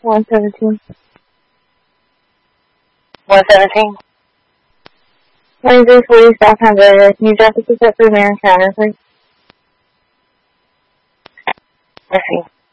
117. 117. 2340 South Hamburger. Can you drop the pick up for Marion Counter, please? Let's see.